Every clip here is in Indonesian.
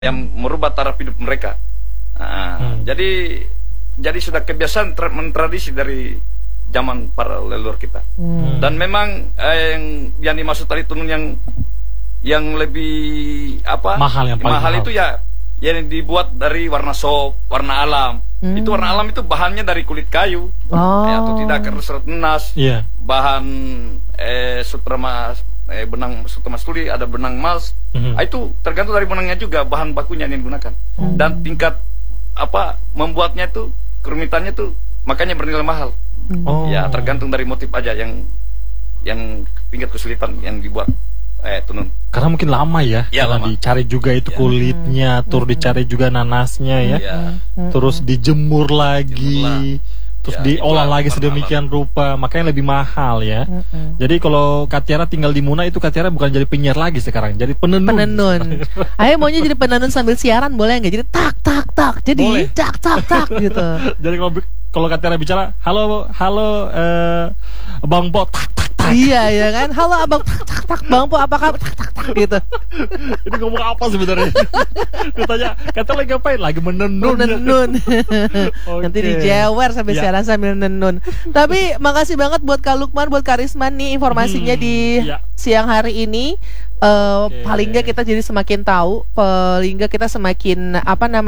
yang merubah taraf hidup mereka. Jadi sudah kebiasaan tradisi dari zaman para leluhur kita. Dan memang yang dimaksud tadi tenun yang lebih mahal, mahal itu ya yang dibuat dari warna sop, warna alam. Itu warna alam itu bahannya dari kulit kayu, atau tidak keras nas. Bahan sutra mas, benang sutra mas tuli, ada benang emas. Itu tergantung dari benangnya juga bahan bakunya yang digunakan. Dan tingkat membuatnya itu kerumitannya itu makanya bernilai mahal. Ya tergantung dari motif aja yang tingkat kesulitan yang dibuat tenun. Karena mungkin lama ya, karena lama. Dicari juga itu kulitnya, terus dicari juga nanasnya ya, terus dijemur lagi, terus diolah lagi sedemikian rupa, makanya lebih mahal ya. Jadi kalau Katiara tinggal di Muna itu Katiara bukan jadi penyiar lagi sekarang, jadi penenun. Ayo maunya jadi penenun sambil siaran boleh nggak? Jadi tak jadi tak gitu. Jadi kalau Katiara bicara, halo Bang Bo, tak. Iya ya kan, halo abang tak Bang Po apa kabar tak gitu. Ini ngomong apa sebenarnya? Ditanya, kata lagi ngapain? Lagi menenun. Nanti dijewer sampai siaran sambil menenun. Tapi makasih banget buat Kak Lukman, buat Kak Risman nih informasinya di siang hari ini. Paling nggak kita jadi semakin tahu, paling nggak kita semakin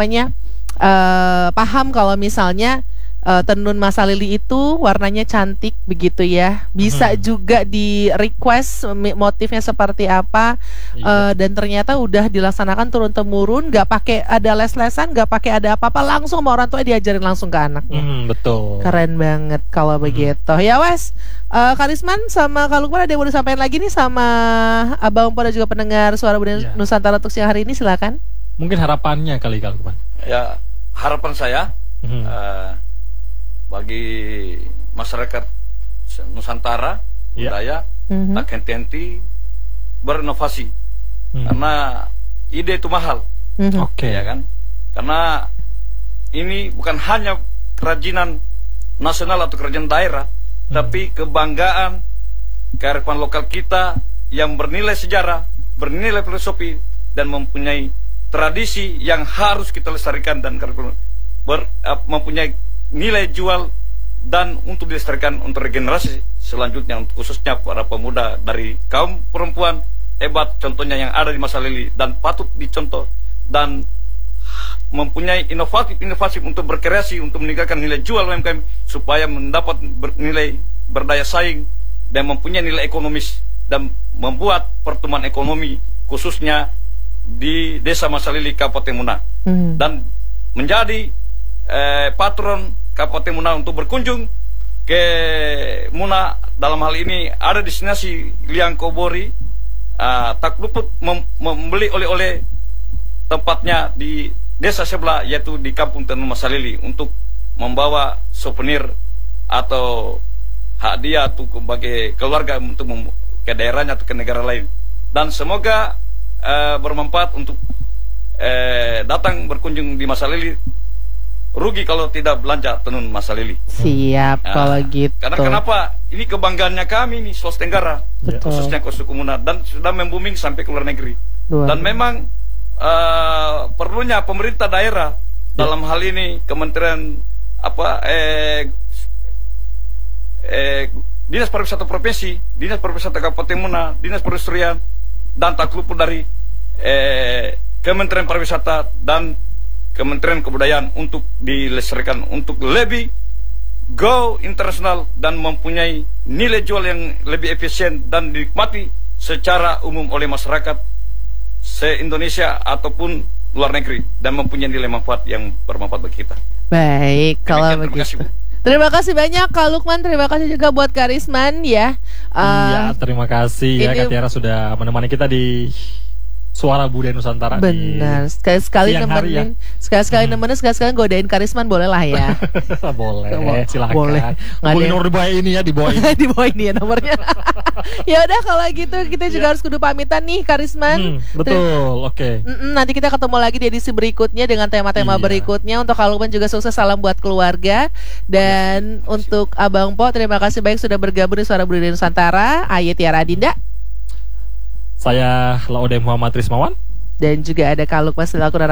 paham kalau misalnya tenun masa lili itu warnanya cantik begitu ya. Bisa juga di request motifnya seperti apa, dan ternyata udah dilaksanakan turun temurun, nggak pakai ada les-lesan, nggak pakai ada apa-apa, langsung sama orang tua diajarin langsung ke anaknya. Betul. Keren banget kalau begitu. Ya wes, Kak Risman sama Kak Lukman ada yang mau disampaikan lagi nih sama Abang Po dan juga pendengar Suara Budaya Nusantara untuk siang hari ini, silakan. Mungkin harapannya kali Kak Lukman. Ya, harapan saya bagi masyarakat Nusantara budaya tak henti-henti berinovasi, karena ide itu mahal. Ya kan? Karena ini bukan hanya kerajinan nasional atau kerajinan daerah, tapi kebanggaan kearifan lokal kita yang bernilai sejarah, bernilai filosofi, dan mempunyai tradisi yang harus kita lestarikan dan mempunyai nilai jual dan untuk dilestarikan untuk regenerasi selanjutnya, khususnya para pemuda dari kaum perempuan hebat contohnya yang ada di masa lili dan patut dicontoh, dan mempunyai inovatif untuk berkreasi untuk meningkatkan nilai jual UMKM supaya mendapat nilai berdaya saing dan mempunyai nilai ekonomis dan membuat pertumbuhan ekonomi khususnya di Desa Masalili Kabupaten Muna, dan menjadi patron Kabupaten Muna untuk berkunjung ke Muna. Dalam hal ini ada destinasi Liang Kobori, tak luput membeli oleh-oleh tempatnya di desa sebelah, yaitu di Kampung Tenun Masalili, untuk membawa souvenir atau hadiah untuk bagi keluarga untuk ke daerahnya atau ke negara lain. Dan semoga bermanfaat untuk datang berkunjung di Masalili. Rugi kalau tidak belanja tenun Masalili. Siap kalau gitu. Karena kenapa? Ini kebanggaannya kami nih Sulawesi Tenggara, khususnya ke suku Muna, dan sudah membuming sampai ke luar negeri. Dan memang perlunya pemerintah daerah dalam hal ini Kementerian Dinas Pariwisata Provinsi, Dinas Pariwisata Kabupaten Muna, Dinas Perindustrian, dan tak luput dari Kementerian Pariwisata dan Kementerian Kebudayaan untuk dilestarikan, untuk lebih go internasional dan mempunyai nilai jual yang lebih efisien dan dinikmati secara umum oleh masyarakat se-Indonesia ataupun luar negeri, dan mempunyai nilai manfaat yang bermanfaat bagi kita. Baik, kalau begitu. Terima kasih banyak Kak Lukman, terima kasih juga buat Kak Risman ya. Iya, terima kasih ya Kak Tiara sudah menemani kita di Suara Budaya Nusantara. Benar, sekali-sekali nemenin, sekali-sekali nemenin, sekali-sekali godain Kak Risman, boleh lah ya. Boleh, silakan. Boleh. Boleh nomor di bawah ini ya, di bawah ini. Di bawah ini ya nomornya. Ya udah kalau gitu kita juga harus kudu pamitan nih Kak Risman. Betul, oke. Nanti kita ketemu lagi di edisi berikutnya dengan tema-tema berikutnya. Untuk Kak Lukman juga sukses, salam buat keluarga. Dan untuk Abang Po, terima kasih banyak sudah bergabung di Suara Budaya Nusantara. Aye Tiara Dinda. Saya Laode Muhammad Rismawan. dan juga ada Kak Lukman selaku